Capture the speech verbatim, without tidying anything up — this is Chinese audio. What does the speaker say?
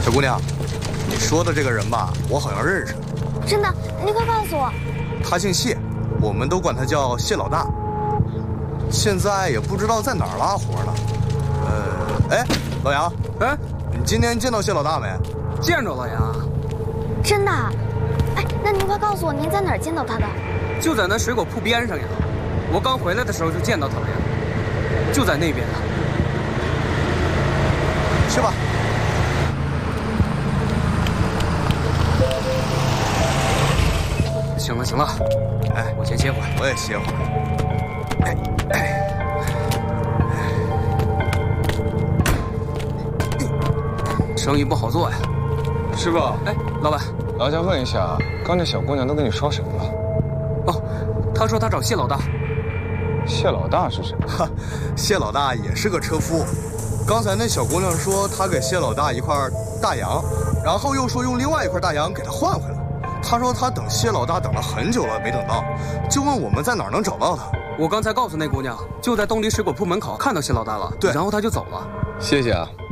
小姑娘，你说的这个人吧，我好像认识。 真的？你快告诉我。 他姓谢，我们都管他叫谢老大。现在也不知道在哪儿拉活呢。呃，哎，老杨， 哎， 你今天见到谢老大没？ 见着了呀。 真的？哎，那您快告诉我，您在哪儿见到他的？ 就在那水果铺边上呀。我刚回来的时候就见到他了呀，就在那边呢。 去吧。 行了行了， 哎， 我先歇会儿。 我也歇会儿。哎哎。 生意不好做呀， 师傅。 哎，老板， 老想问一下，刚才小姑娘都跟你说什么了？ 哦，她说她找谢老大。 谢老大是谁？ 哈，谢老大也是个车夫。刚才那小姑娘说她给谢老大一块大洋，然后又说用另外一块大洋给他换回来。她说她等谢老大等了很久了没等到，就问我们在哪儿能找到他。 我刚才告诉那姑娘，就在东篱水果铺门口看到谢老大了， 对， 然后她就走了。 谢谢啊。